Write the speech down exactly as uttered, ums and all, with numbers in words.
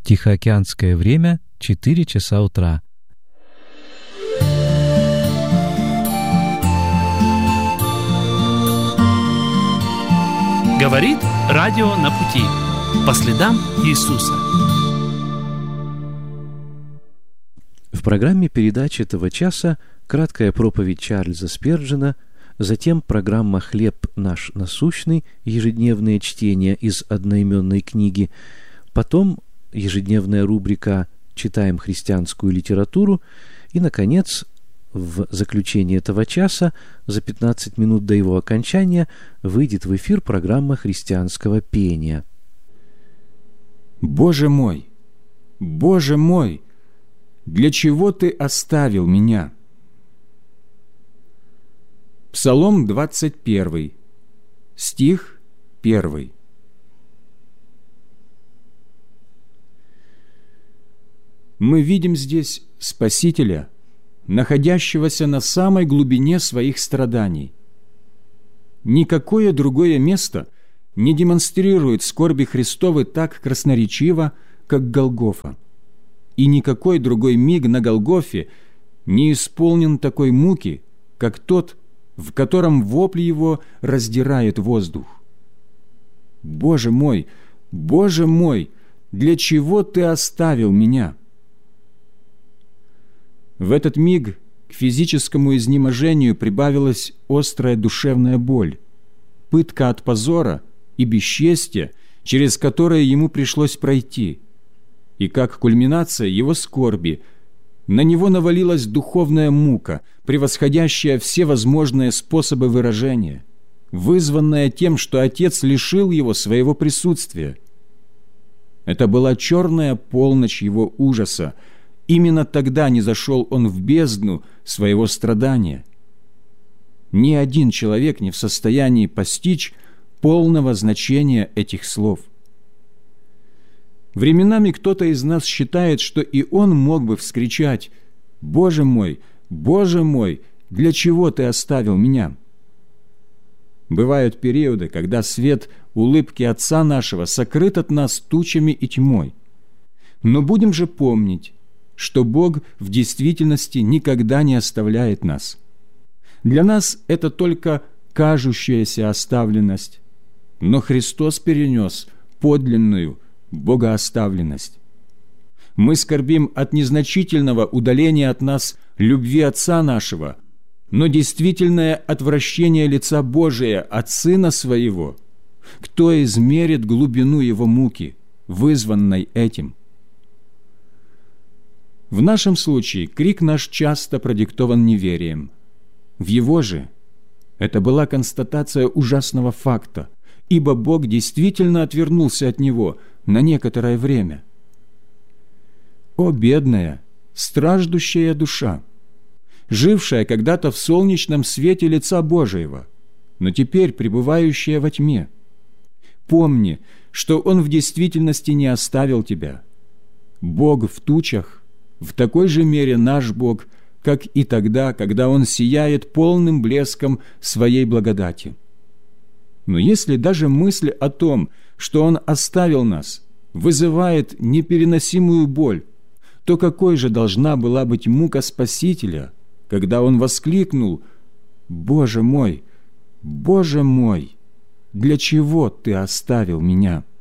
Тихоокеанское время — четыре часа утра. Говорит радио на пути. По следам Иисуса. В программе передач этого часа краткая проповедь Чарльза Спержена, затем программа «Хлеб наш насущный», ежедневное чтение из одноименной книги, потом ежедневная рубрика «Читаем христианскую литературу» и, наконец, в заключении этого часа, за пятнадцать минут до его окончания, выйдет в эфир программа христианского пения. «Боже мой, Боже мой, для чего Ты оставил меня?» Псалом двадцать первый, стих первый. Мы видим здесь Спасителя, находящегося на самой глубине своих страданий. Никакое другое место не демонстрирует скорби Христовы так красноречиво, как Голгофа. И никакой другой миг на Голгофе не исполнен такой муки, как тот, в котором вопль его раздирает воздух. «Боже мой, Боже мой, для чего Ты оставил меня?» В этот миг к физическому изнеможению прибавилась острая душевная боль, пытка от позора и бесчестия, через которое ему пришлось пройти. И как кульминация его скорби, на него навалилась духовная мука, превосходящая все возможные способы выражения, вызванная тем, что Отец лишил его своего присутствия. Это была черная полночь его ужаса. Именно тогда низошел он в бездну своего страдания. Ни один человек не в состоянии постичь полного значения этих слов. Временами кто-то из нас считает, что и он мог бы вскричать: «Боже мой, Боже мой, для чего Ты оставил меня?» Бывают периоды, когда свет улыбки Отца нашего сокрыт от нас тучами и тьмой. Но будем же помнить, что Бог в действительности никогда не оставляет нас. Для нас это только кажущаяся оставленность, но Христос перенес подлинную богооставленность. Мы скорбим от незначительного удаления от нас любви Отца нашего, но действительное отвращение лица Божия от Сына Своего, кто измерит глубину Его муки, вызванной этим? В нашем случае крик наш часто продиктован неверием. В его же это была констатация ужасного факта, ибо Бог действительно отвернулся от него на некоторое время. О, бедная, страждущая душа, жившая когда-то в солнечном свете лица Божьего, но теперь пребывающая во тьме! Помни, что Он в действительности не оставил тебя. Бог в тучах в такой же мере наш Бог, как и тогда, когда Он сияет полным блеском Своей благодати. Но если даже мысль о том, что Он оставил нас, вызывает непереносимую боль, то какой же должна была быть мука Спасителя, когда Он воскликнул: «Боже мой, Боже мой, для чего Ты оставил меня?»